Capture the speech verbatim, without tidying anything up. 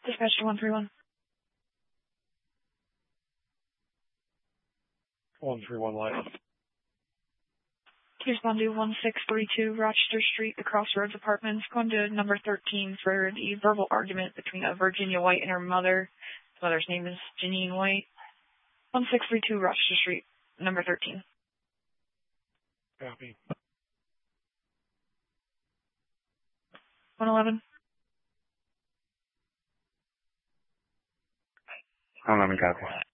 Dispatch to one three one. one three one live. Please respond to one six three two Rochester Street, the Crossroads Apartments. Going to number thirteen for the verbal argument between a Virginia White and her mother. His mother's name is Janine White. one six three two Rochester Street, number thirteen. Copy. one eleven. one eleven, copy.